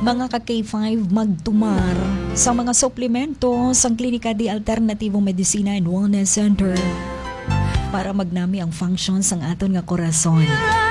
Mga ka K5 magtumar sa mga suplemento sang Klinika di Alternatibong Medicina and Wellness Center para magnami ang function sang aton nga korason.